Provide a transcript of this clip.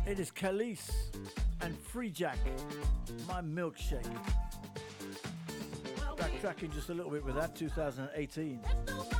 It is Khalees and Free Jack, My Milkshake. Backtracking just a little bit with that, 2018.